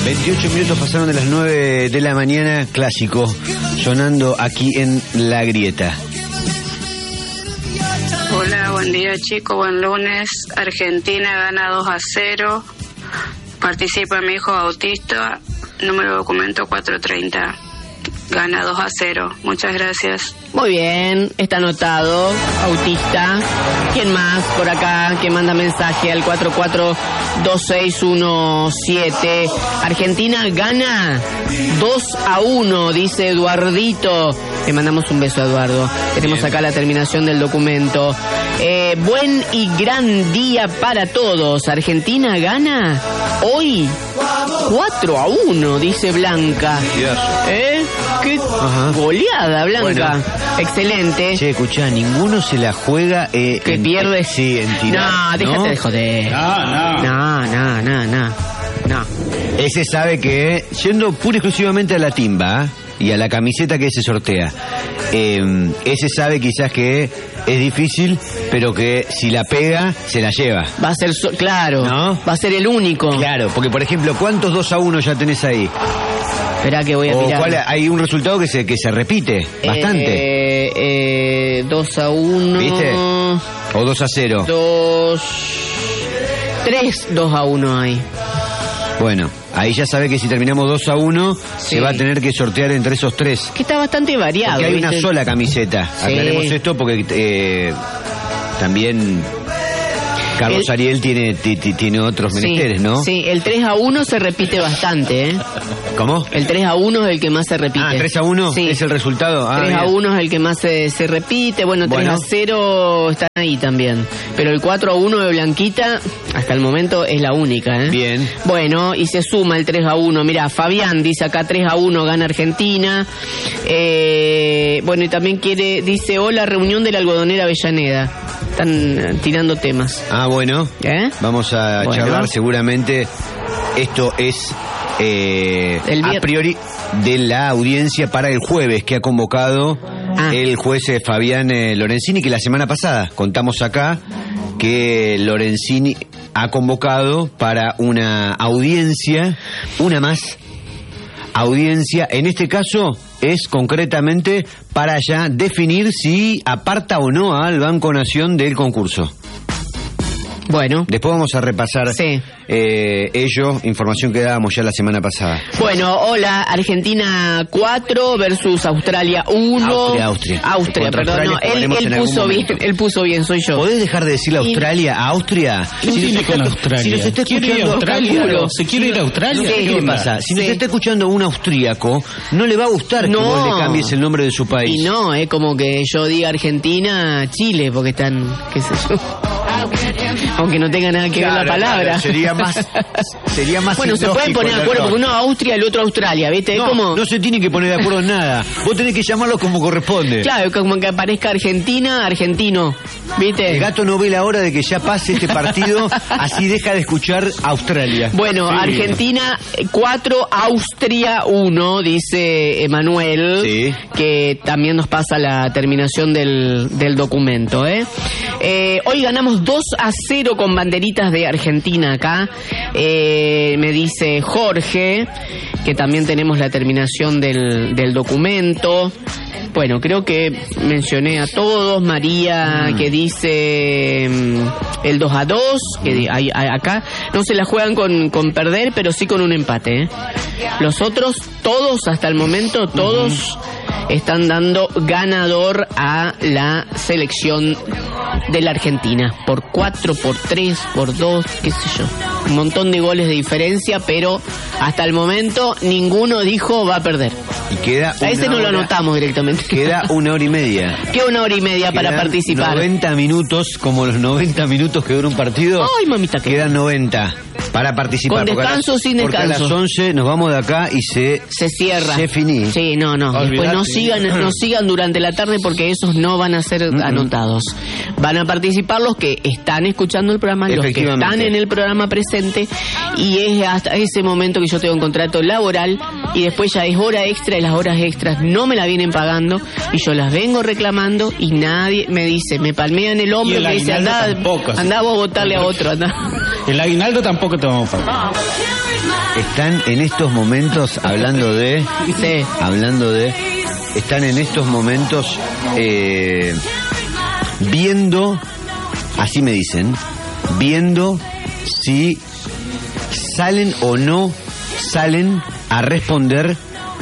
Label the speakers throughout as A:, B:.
A: 28 minutos pasaron de las 9 de la mañana, clásico, sonando aquí en La Grieta.
B: Hola, buen día chicos, buen lunes. Argentina gana 2-0. Participa mi hijo autista, número de documento 430. Gana 2-0. Muchas gracias.
C: Muy bien, está anotado. Autista. ¿Quién más por acá que manda mensaje al 442617? Argentina gana 2-1, dice Eduardito. Le mandamos un beso a Eduardo. Tenemos acá la terminación del documento. Buen y gran día para todos. Argentina gana hoy 4-1, dice Blanca. Qué goleada, Blanca. Bueno. Excelente.
A: Che, escuchá, ninguno se la juega.
C: Que pierde.
A: Sí, en tirar.
C: No, déjate de joder. No.
A: Ese sabe que, yendo pura y exclusivamente a la timba y a la camiseta que se sortea, ese sabe quizás que es difícil, pero que si la pega, se la lleva.
C: Va a ser, claro, ¿no? Va a ser el único.
A: Claro, porque por ejemplo, ¿cuántos 2-1 ya tenés ahí?
C: Esperá que voy a mirar.
A: Hay un resultado que se repite bastante.
C: 2-1.
A: ¿Viste? O 2-0.
C: 3-2-1 hay.
A: Bueno, ahí ya sabe que si terminamos 2-1, se va a tener que sortear entre esos tres.
C: Que está bastante variado.
A: Porque hay una sola camiseta. Sí. Aclaremos esto porque también Carlos Ariel tiene otros menesteres, ¿no?
C: Sí, el 3-1 se repite bastante, ¿eh?
A: ¿Cómo?
C: El 3-1 es el que más se repite.
A: 3-1 sí. Es el resultado.
C: 3-1 es el que más se repite. Bueno, 3-0 están ahí también. Pero el 4-1 de Blanquita, hasta el momento, es la única, ¿eh?
A: Bien.
C: Bueno, y se suma el 3-1. Mirá, Fabián dice acá 3-1 gana Argentina. Bueno, y también dice, hola, reunión de la algodonera Avellaneda. Están tirando temas.
A: Bueno. Vamos a charlar seguramente. Esto es a priori de la audiencia para el jueves que ha convocado el juez Fabián Lorenzini, que la semana pasada contamos acá que Lorenzini ha convocado para una audiencia, audiencia, en este caso es concretamente para ya definir si aparta o no al Banco Nación del concurso.
C: Bueno.
A: Después vamos a repasar información que dábamos ya la semana pasada.
C: Bueno, hola, Argentina 4 versus Australia 1. Austria, perdón. No, él puso bien, soy yo.
A: ¿Podés dejar de decirle Australia a Austria?
D: ¿Qué tiene con Australia?
A: Si nos está escuchando
D: Australia, ¿se quiere ir a Australia?
A: ¿Qué le pasa? Si nos está escuchando un austríaco, no le va a gustar que vos le cambies el nombre de su país.
C: Y no, es como que yo diga Argentina, Chile, porque están, qué sé yo. Aunque no tenga nada que ver la palabra.
A: Claro, sería más
C: bueno, se pueden poner de acuerdo porque uno Austria, el otro Australia, ¿viste?
A: No se tienen que poner de acuerdo en nada. Vos tenés que llamarlo como corresponde.
C: Claro, como que aparezca Argentina, argentino, ¿viste?
A: El gato no ve la hora de que ya pase este partido, así deja de escuchar Australia.
C: Bueno, sí. Argentina 4, Austria 1, dice Emanuel, que también nos pasa la terminación del documento, Hoy ganamos 2-0 con banderitas de Argentina acá. Me dice Jorge, que también tenemos la terminación del documento. Bueno, creo que mencioné a todos. María, que dice el 2-2, que acá no se la juegan con perder, pero sí con un empate, Los otros, todos, hasta el momento, todos están dando ganador a la selección de la Argentina. Por 4, por 3, por 2, qué sé yo. Un montón de goles de diferencia, pero hasta el momento ninguno dijo va a perder.
A: Y queda
C: a ese no lo anotamos directamente.
A: Queda 1 hora y media.
C: Queda 1 hora y media para participar.
A: 90 minutos, como los 90 minutos que dura un partido.
C: Ay, mamita,
A: quedan 90 para participar.
C: Con descanso o sin descanso.
A: Porque a las 11 nos vamos de acá y se
C: cierra.
A: Se finí.
C: Sí, no. Después no sigan durante la tarde porque esos no van a ser anotados. Van a participar los que están escuchando el programa, los que están en el programa presente, y es hasta ese momento que yo tengo un contrato laboral y después ya es hora extra y las horas extras no me la vienen pagando y yo las vengo reclamando y nadie me dice, me palmean el hombro y me dice, andá vos a votarle a otro, andá.
D: El aguinaldo tampoco te vamos a pagar.
A: están en estos momentos están en estos momentos viendo, así me dicen, viendo si salen o no salen a responder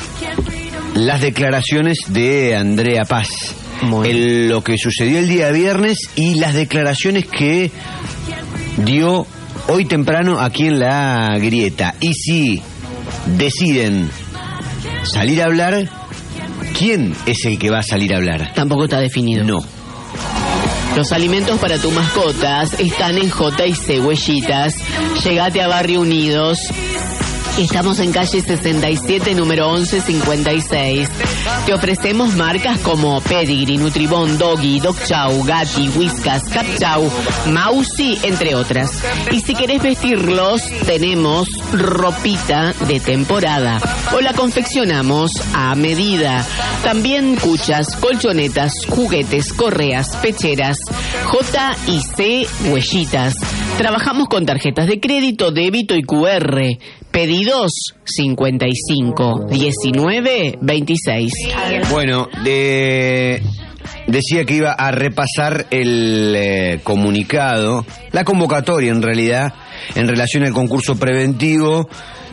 A: las declaraciones de Andrea Paz, lo que sucedió el día viernes y las declaraciones que dio hoy temprano aquí en La Grieta. Y si deciden salir a hablar, ¿quién es el que va a salir a hablar?
C: Tampoco está definido.
A: No.
C: Los alimentos para tus mascotas están en J&C Huellitas. Llegate a Barrio Unidos. Estamos en calle 67, número 1156. Te ofrecemos marcas como Pedigree, Nutribón, Doggy, Dog Chow, Gatti, Whiskas, Cat Chow, Mausi, entre otras. Y si querés vestirlos, tenemos ropita de temporada o la confeccionamos a medida. También cuchas, colchonetas, juguetes, correas, pecheras. J&C Huellitas. Trabajamos con tarjetas de crédito, débito y QR. Pedidos 55 19 26.
A: Bueno, decía que iba a repasar el comunicado, la convocatoria en realidad, en relación al concurso preventivo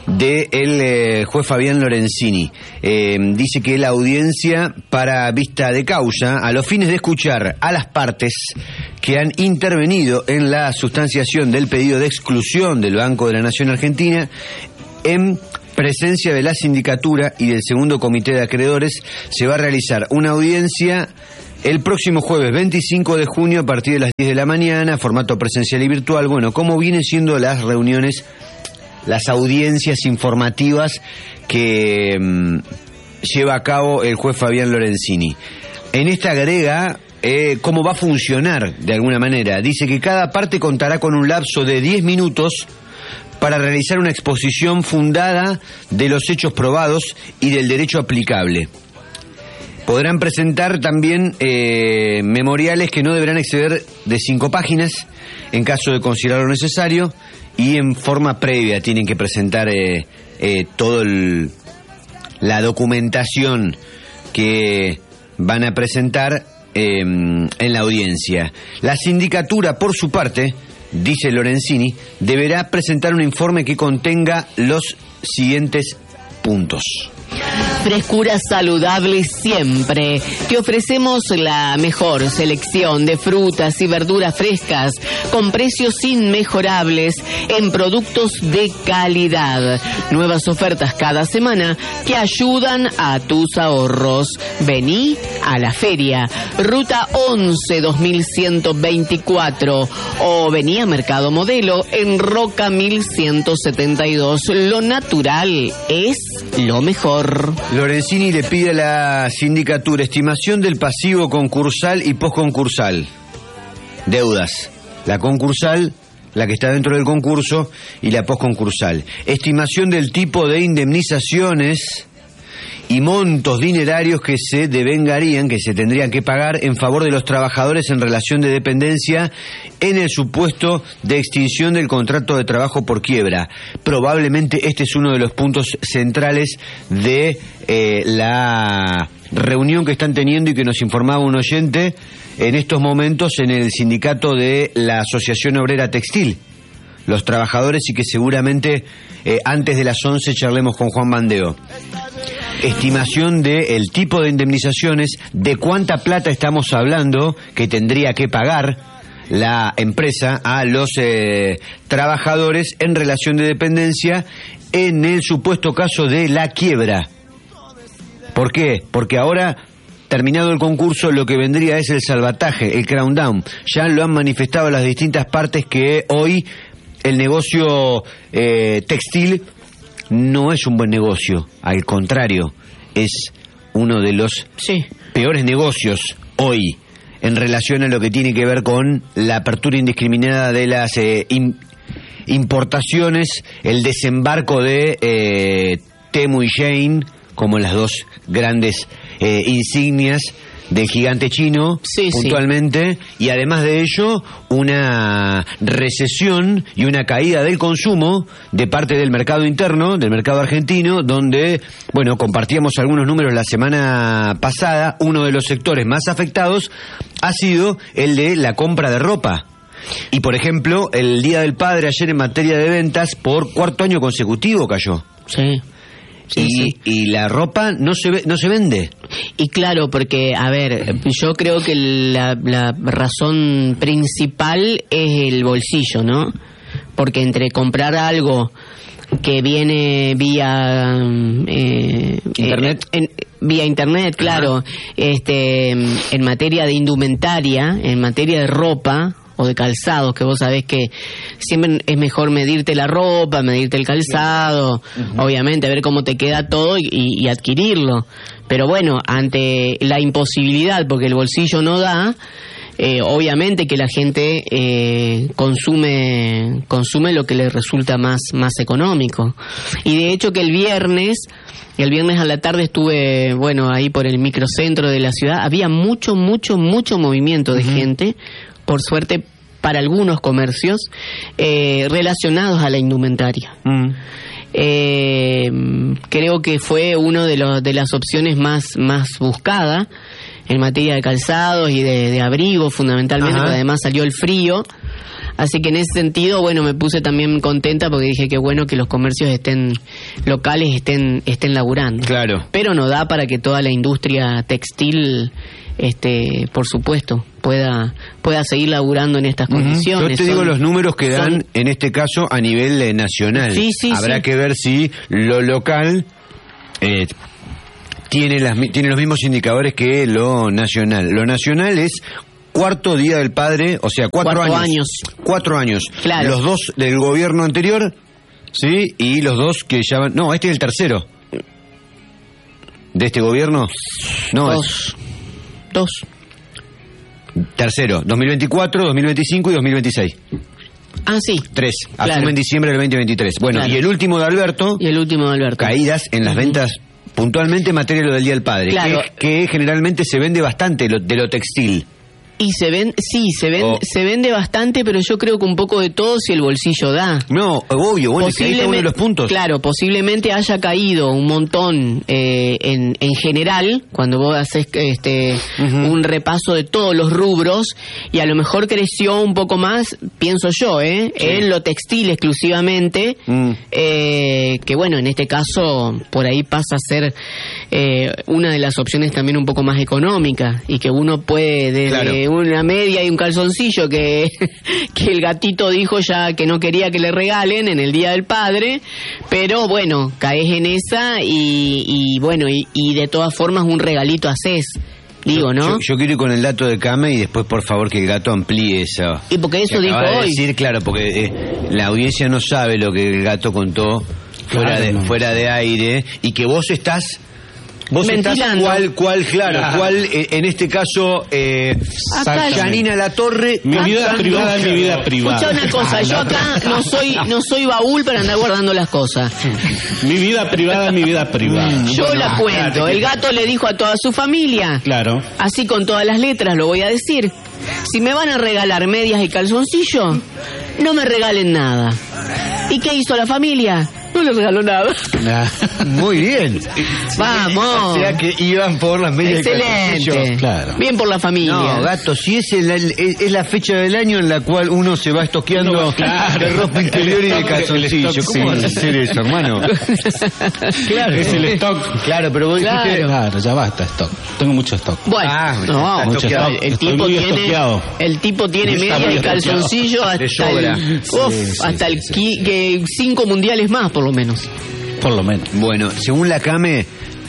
A: del juez Fabián Lorenzini. Dice que la audiencia para vista de causa, a los fines de escuchar a las partes que han intervenido en la sustanciación del pedido de exclusión del Banco de la Nación Argentina, en presencia de la sindicatura y del segundo comité de acreedores, se va a realizar una audiencia el próximo jueves 25 de junio a partir de las 10 de la mañana, formato presencial y virtual. Bueno, como vienen siendo las reuniones, las audiencias informativas que lleva a cabo el juez Fabián Lorenzini. En esta agrega cómo va a funcionar de alguna manera. Dice que cada parte contará con un lapso de 10 minutos para realizar una exposición fundada de los hechos probados y del derecho aplicable. Podrán presentar también memoriales que no deberán exceder de 5 páginas en caso de considerarlo necesario, y en forma previa tienen que presentar toda la documentación que van a presentar en la audiencia. La sindicatura, por su parte, dice Lorenzini, deberá presentar un informe que contenga los siguientes puntos.
C: Frescura saludable siempre. Te ofrecemos la mejor selección de frutas y verduras frescas con precios inmejorables en productos de calidad. Nuevas ofertas cada semana que ayudan a tus ahorros. Vení a la feria, Ruta 11 2124, o vení a Mercado Modelo en Roca 1172. Lo natural es lo mejor.
A: Lorenzini le pide a la sindicatura estimación del pasivo concursal y posconcursal. Deudas. La concursal, la que está dentro del concurso, y la posconcursal. Estimación del tipo de indemnizaciones y montos dinerarios que se devengarían, que se tendrían que pagar en favor de los trabajadores en relación de dependencia en el supuesto de extinción del contrato de trabajo por quiebra. Probablemente este es uno de los puntos centrales de la reunión que están teniendo y que nos informaba un oyente en estos momentos en el sindicato de la Asociación Obrera Textil, los trabajadores, y que seguramente antes de las 11 charlemos con Juan Bandeo. Estimación del tipo de indemnizaciones, de cuánta plata estamos hablando que tendría que pagar la empresa a los trabajadores en relación de dependencia en el supuesto caso de la quiebra. ¿Por qué? Porque ahora, terminado el concurso, lo que vendría es el salvataje, el crown down. Ya lo han manifestado las distintas partes que hoy el negocio textil no es un buen negocio, al contrario, es uno de los peores negocios hoy en relación a lo que tiene que ver con la apertura indiscriminada de las importaciones, el desembarco de Temu y Shein como las dos grandes insignias del gigante chino, puntualmente, y además de ello, una recesión y una caída del consumo de parte del mercado interno, del mercado argentino, donde, bueno, compartíamos algunos números la semana pasada. Uno de los sectores más afectados ha sido el de la compra de ropa. Y, por ejemplo, el Día del Padre ayer en materia de ventas, por cuarto año consecutivo cayó.
C: Sí.
A: Y la ropa no se vende.
C: Y claro, porque, a ver, yo creo que la razón principal es el bolsillo, ¿no? Porque entre comprar algo que viene vía
A: internet,
C: vía internet, claro, en materia de indumentaria, en materia de ropa o de calzados, que vos sabés que siempre es mejor medirte la ropa, medirte el calzado, obviamente, a ver cómo te queda todo y adquirirlo. Pero bueno, ante la imposibilidad, porque el bolsillo no da, obviamente que la gente consume lo que le resulta más económico. Y de hecho que el viernes a la tarde estuve, bueno, ahí por el microcentro de la ciudad, había mucho movimiento de gente, por suerte para algunos comercios, relacionados a la indumentaria. Creo que fue uno de las opciones más buscadas en materia de calzados y de abrigo, fundamentalmente, porque además salió el frío. Así que en ese sentido, bueno, me puse también contenta porque dije que bueno que los comercios locales estén laburando.
A: Claro.
C: Pero no da para que toda la industria textil, por supuesto, pueda seguir laburando en estas condiciones.
A: Yo te digo los números que dan en este caso a nivel nacional. Habrá que ver si lo local tiene los mismos indicadores que lo nacional. Lo nacional es cuarto Día del Padre, o sea, 4 años. 4 años.
C: Claro.
A: Los 2 del gobierno anterior, ¿sí? Y los 2 que ya van... No, este es el tercero. ¿De este gobierno? No,
C: 2.
A: Tercero, 2024, 2025 y 2026.
C: Ah, sí.
A: 3. Asume en diciembre del 2023. Bueno, y el último de Alberto. Caídas en las ventas, puntualmente en materia de lo del Día del Padre.
C: Claro.
A: Que generalmente se vende bastante de lo textil.
C: Y se vende bastante, pero yo creo que un poco de todo si el bolsillo da.
A: No, obvio, bueno, que ahí está uno de los puntos.
C: Claro, posiblemente haya caído un montón en general, cuando vos haces un repaso de todos los rubros, y a lo mejor creció un poco más, pienso yo, en lo textil exclusivamente, que bueno, en este caso, por ahí pasa a ser una de las opciones también un poco más económica, y que uno puede desde una media y un calzoncillo que el gatito dijo ya que no quería que le regalen en el Día del Padre, pero bueno, caes en esa y bueno, y de todas formas un regalito haces. Digo, ¿no?
A: Yo quiero ir con el dato de Came y después, por favor, que el gato amplíe eso.
C: Y porque eso dijo hoy.
A: Decir, claro, porque la audiencia no sabe lo que el gato contó fuera de aire, y que vos estás
C: ventilando.
A: ¿Cuál en este caso, Janina Latorre?
D: Mi vida privada es mi vida privada.
C: Escucha una cosa, yo acá no soy baúl para andar guardando las cosas.
D: Mi vida privada es mi vida privada.
C: Yo la cuento. Claro, el gato le dijo a toda su familia.
D: Claro.
C: Así con todas las letras lo voy a decir. Si me van a regalar medias y calzoncillo, no me regalen nada. ¿Y qué hizo la familia? No le regaló nada.
A: Muy bien.
C: Vamos.
A: O sea que iban por las medias.
C: Excelente.
A: Claro.
C: Bien por la familia.
A: No, gato, si es la fecha del año en la cual uno se va estoqueando de ropa interior y de calzoncillo. ¿Cómo vas a hacer eso, hermano?
D: Claro. Es el stock.
A: Claro, pero vos dijiste...
D: Claro, ya basta stock. Tengo mucho stock.
C: Bueno,
D: mucho stock.
C: El tipo tiene media y calzoncillo hasta el 5 mundiales más, por lo menos.
A: Bueno, según la CAME,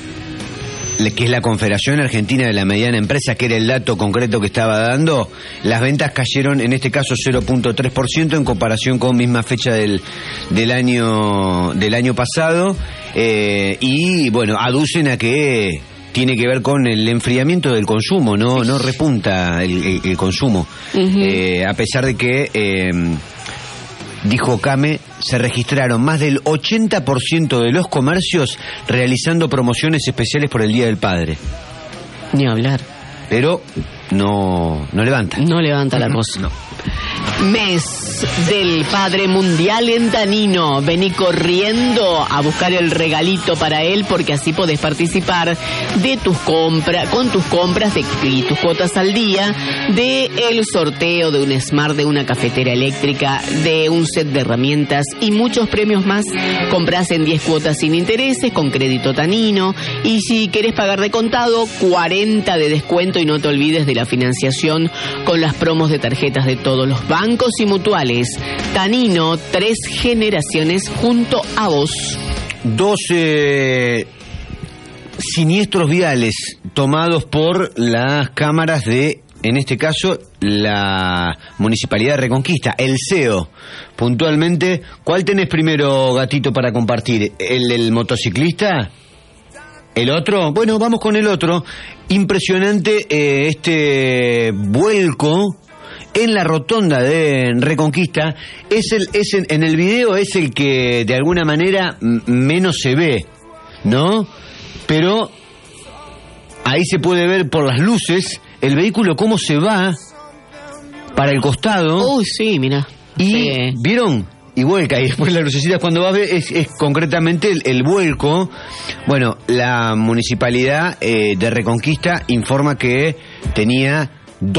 A: que es la Confederación Argentina de la Mediana Empresa, que era el dato concreto que estaba dando, las ventas cayeron en este caso 0.3% en comparación con misma fecha del año pasado, y bueno, aducen a que tiene que ver con el enfriamiento del consumo, no repunta el consumo, a pesar de que dijo Came, se registraron más del 80% de los comercios realizando promociones especiales por el Día del Padre.
C: Ni hablar.
A: pero no levanta.
C: No levanta la cosa.
A: No.
C: Mes del Padre Mundial en Tanino. Vení corriendo a buscar el regalito para él, porque así podés participar de tus compras, con tus compras y tus cuotas al día, de el sorteo de un Smart, de una cafetera eléctrica, de un set de herramientas y muchos premios más. Comprás en 10 cuotas sin intereses con crédito Tanino, y si querés pagar de contado, 40 de descuento, y no te olvides de la financiación con las promos de tarjetas de todos los bancos y mutuales. Tanino, 3 generaciones junto a vos.
A: 12 siniestros viales tomados por las cámaras de, en este caso, la Municipalidad de Reconquista, el CEO. Puntualmente, ¿cuál tenés primero, Gatito, para compartir? ¿El del motociclista? ¿El otro? Bueno, vamos con el otro. Impresionante este vuelco en la rotonda de Reconquista. En el video es el que de alguna manera menos se ve, ¿no? Pero ahí se puede ver por las luces el vehículo cómo se va para el costado.
C: Uy, sí, mira.
A: Y
C: sí.
A: ¿Vieron? Y vuelca, y después las lucecitas cuando va a ver es concretamente el vuelco. Bueno, la Municipalidad de Reconquista informa que tenía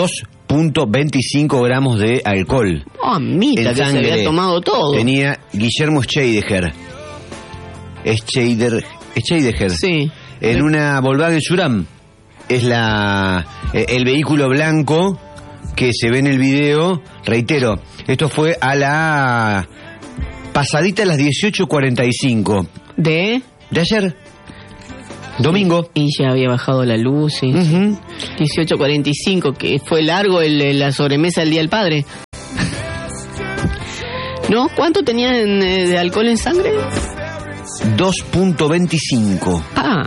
A: 2.25 gramos de alcohol.
C: Mira, que se había tomado todo.
A: Tenía Guillermo Scheideger. Scheideger.
C: Sí.
A: En una Volkswagen Suram. Es el vehículo blanco que se ve en el video. Reitero, esto fue a la pasadita a las 18:45.
C: ¿De
A: ayer. Domingo.
C: Y ya había bajado la luz, sí. 18:45, que fue largo la sobremesa del Día del Padre. ¿No? ¿Cuánto tenía de alcohol en sangre?
A: 2.25.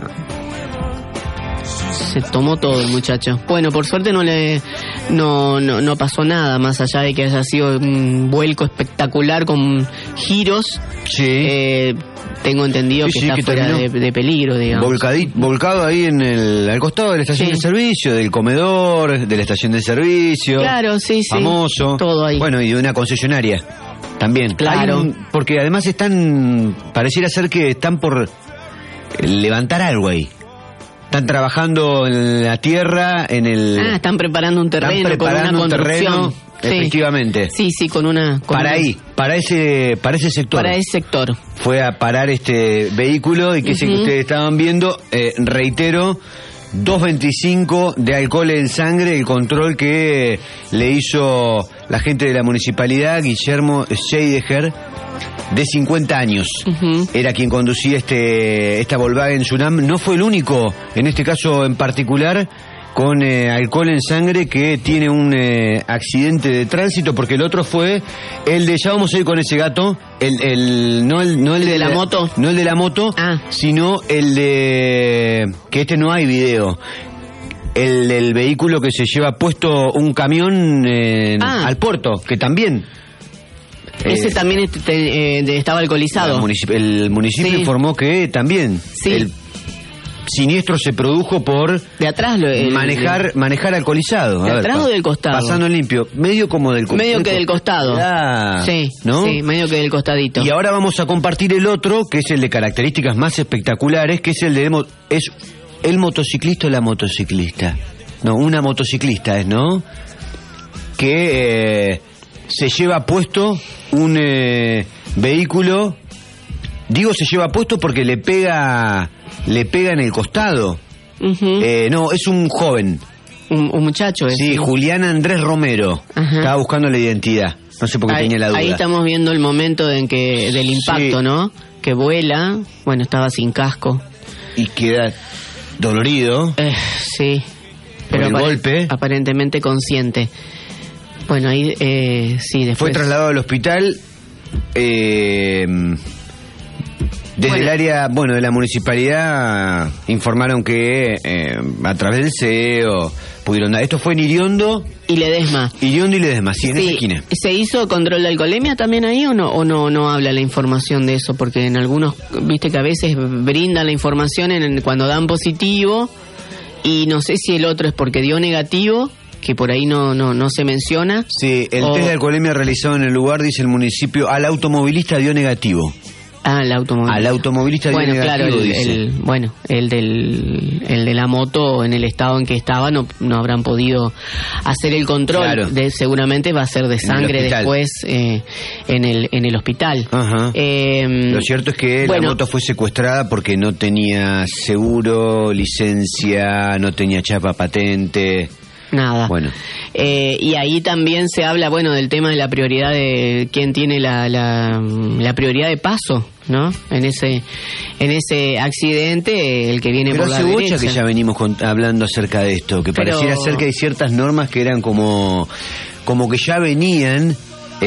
C: Se tomó todo el muchacho. Bueno, por suerte no pasó nada, más allá de que haya sido un vuelco espectacular con giros.
A: Sí.
C: Tengo entendido que está fuera de peligro, digamos.
A: Volcado ahí al costado de la estación de servicio, del comedor, de la estación de servicio.
C: Claro, sí.
A: Famoso.
C: Todo ahí.
A: Bueno, y de una concesionaria también.
C: Claro.
A: Porque además pareciera ser que están por levantar algo ahí. Están trabajando en la tierra,
C: están preparando un terreno con una construcción.
A: Efectivamente.
C: Sí, con una...
A: Para ese sector.
C: Para ese sector.
A: Fue a parar este vehículo y que ese que ustedes estaban viendo, reitero, 2.25 de alcohol en sangre, el control que le hizo la gente de la municipalidad, Guillermo Scheideger, de 50 años. Era quien conducía esta Volkswagen Suram. No fue el único, en este caso en particular, con alcohol en sangre que tiene un accidente de tránsito, porque el otro fue el de, ya vamos a ir con ese gato, no el de
C: la moto.
A: No el de la moto, sino el de, que no hay video, el del vehículo que se lleva puesto un camión al puerto, que también...
C: Ese también estaba alcoholizado.
A: El municipio informó que también el siniestro se produjo por
C: de atrás
A: manejar alcoholizado.
C: ¿De atrás o del costado?
A: Pasando limpio, medio como del costado.
C: Medio que del costado. Sí, ¿no? Sí, medio que del costadito.
A: Y ahora vamos a compartir el otro, que es el de características más espectaculares, que es el de es el motociclista o la motociclista. No, una motociclista es, ¿no? Que se lleva puesto un vehículo. Digo se lleva puesto porque le pega en el costado. No, es un joven.
C: Un muchacho.
A: Sí, Julián Andrés Romero. Estaba buscando la identidad. No sé por qué tenía la duda.
C: Ahí estamos viendo el momento del impacto, ¿no? Que vuela. Bueno, estaba sin casco.
A: Y queda dolorido.
C: Sí. Pero
A: el golpe.
C: Aparentemente consciente. Bueno, ahí sí, después...
A: Fue trasladado al hospital desde el área, de la municipalidad informaron que a través del CEO pudieron dar. Esto fue en Iriondo
C: y Ledesma.
A: Sí, en esa esquina.
C: ¿Se hizo control de alcoholemia también ahí o no habla la información de eso? Porque en algunos, viste que a veces brindan la información cuando dan positivo... y no sé si el otro es porque dio negativo, que por ahí no se menciona.
A: Sí, el test de alcoholemia realizado en el lugar, dice el municipio, al automovilista dio negativo.
C: Al automovilista.
A: Al automovilista dio negativo,
C: claro,
A: dice.
C: el de la moto, en el estado en que estaba, no habrán podido hacer el control. Claro. Seguramente va a ser de sangre después en el hospital.
A: Ajá. Lo cierto es que la moto fue secuestrada porque no tenía seguro, licencia, no tenía chapa patente.
C: Nada. Bueno. Y ahí también se habla, del tema de la prioridad de quién tiene la prioridad de paso, ¿no? En ese accidente, el que viene por la derecha.
A: Pero hace mucho que ya venimos hablando acerca de esto, que pareciera ser que hay ciertas normas que eran como que ya venían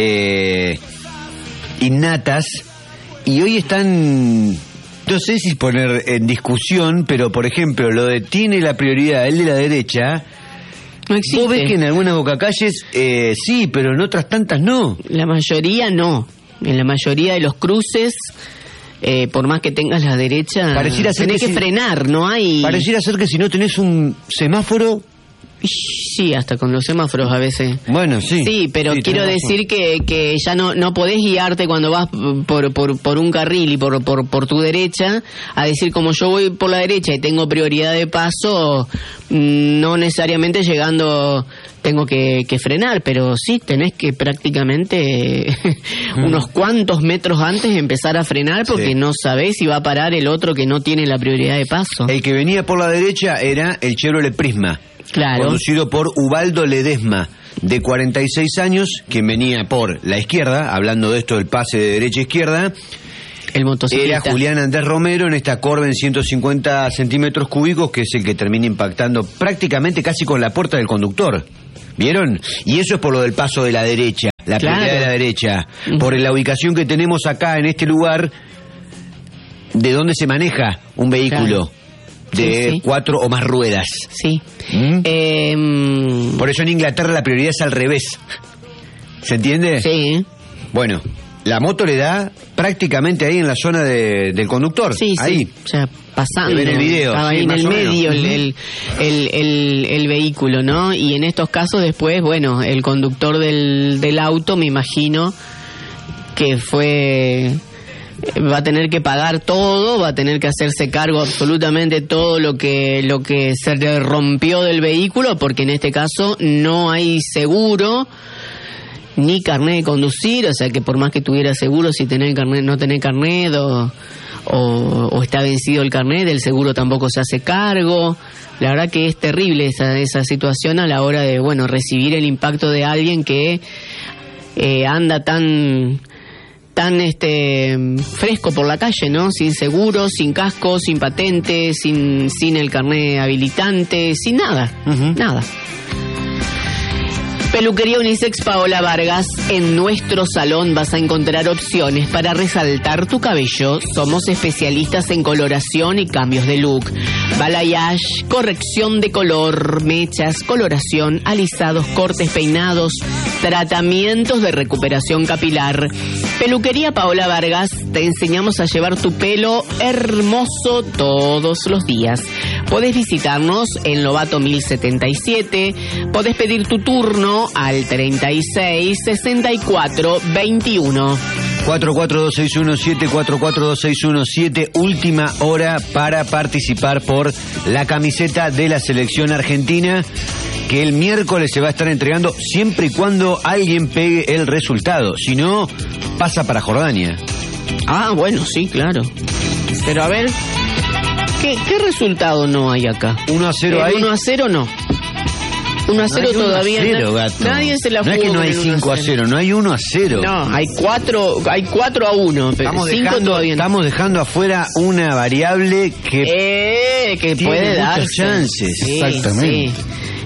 A: innatas y hoy están... No sé si poner en discusión, pero por ejemplo, lo de tiene la prioridad el de la derecha...
C: No existe.
A: Vos ves que en algunas bocacalles sí, pero en otras tantas no.
C: La mayoría no. En la mayoría de los cruces, por más que tengas la derecha, tenés que frenar, no hay...
A: Pareciera ser que si no tenés un semáforo...
C: Sí, hasta con los semáforos a veces.
A: Bueno, sí.
C: Sí, pero quiero decir que ya no podés guiarte cuando vas por un carril y por tu derecha, a decir como yo voy por la derecha y tengo prioridad de paso, no necesariamente llegando tengo que frenar, pero sí tenés que prácticamente unos cuantos metros antes empezar a frenar porque no sabés si va a parar el otro que no tiene la prioridad de paso.
A: El que venía por la derecha era el Chevrolet Prisma.
C: Claro.
A: Conducido por Ubaldo Ledesma, de 46 años, quien venía por la izquierda, hablando de esto del pase de derecha a izquierda.
C: El motociclista.
A: Era Julián Andrés Romero en esta Corben 150 centímetros cúbicos, que es el que termina impactando prácticamente casi con la puerta del conductor. ¿Vieron? Y eso es por lo del paso de la derecha, la prioridad de la derecha. Por la ubicación que tenemos acá en este lugar, de donde se maneja un vehículo. De 4 o más ruedas.
C: Sí.
A: Por eso en Inglaterra la prioridad es al revés. ¿Se entiende?
C: Sí.
A: Bueno, la moto le da prácticamente ahí en la zona del conductor.
C: Sí,
A: ahí.
C: Sí. O sea, pasando.
A: En el video.
C: Estaba ahí en el medio el vehículo, ¿no? Y en estos casos después, el conductor del auto, me imagino que va a tener que pagar todo, va a tener que hacerse cargo absolutamente todo lo que se le rompió del vehículo, porque en este caso no hay seguro ni carnet de conducir, o sea que por más que tuviera seguro, si tenés carnet, no tenés carnet o está vencido el carnet, el seguro tampoco se hace cargo. La verdad que es terrible esa situación a la hora de recibir el impacto de alguien que anda tan fresco por la calle, ¿no? Sin seguro, sin casco, sin patente, sin el carnet habilitante, sin nada, nada. Peluquería Unisex Paola Vargas. En nuestro salón vas a encontrar opciones para resaltar tu cabello. Somos especialistas en coloración y cambios de look. Balayage, corrección de color, mechas, coloración, alisados, cortes, peinados, tratamientos de recuperación capilar. Peluquería Paola Vargas. Te enseñamos a llevar tu pelo hermoso todos los días. Podés visitarnos en Lobato 1077. Podés pedir tu turno al 36 64 21.
A: 44261-7, 44261-7, última hora para participar por la camiseta de la selección argentina, que el miércoles se va a estar entregando siempre y cuando alguien pegue el resultado. Si no, pasa para Jordania.
C: Ah, bueno, sí, claro. Pero a ver, ¿qué resultado no hay acá?
A: 1-0 ahí.
C: 1-0 no. 1-0 todavía.
A: 1-0, gato.
C: Nadie se la jugó.
A: No es que no hay 5-0, no hay 1-0.
C: No, hay 4-1.
A: Estamos dejando afuera una variable que
C: puede dar
A: muchas chances.
C: Sí,
A: exactamente.
C: Sí.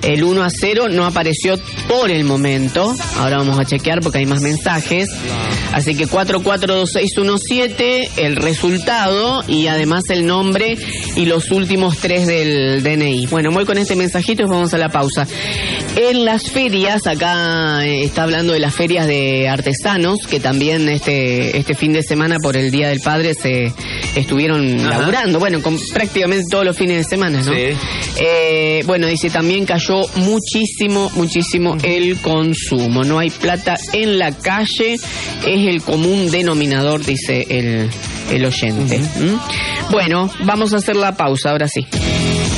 C: El 1-0 no apareció por el momento. Ahora vamos a chequear porque hay más mensajes. Así que 442617, el resultado y además el nombre y los últimos 3 del DNI. Bueno, voy con este mensajito y vamos a la pausa. En las ferias, acá está hablando de las ferias de artesanos, que también este fin de semana por el Día del Padre se estuvieron laburando, bueno, con prácticamente todos los fines de semana, ¿no? Sí. Bueno, dice, también cayó muchísimo el consumo. No hay plata en la calle, es el común denominador, dice el oyente. Bueno, vamos a hacer la pausa, ahora sí.